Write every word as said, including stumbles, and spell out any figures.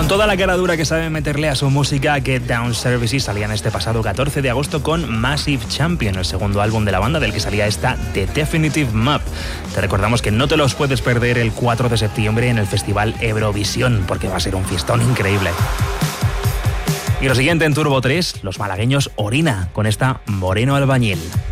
toda la cara dura que saben meterle a su música, Get Down Services salían este pasado catorce de agosto con Massive Champion, el segundo álbum de la banda del que salía esta The Definitive Map. Te recordamos que no te los puedes perder el cuatro de septiembre en el Festival Eurovisión, porque va a ser un fiestón increíble. Y lo siguiente en Turbo tres, los malagueños Orina, con esta Moreno Albañil.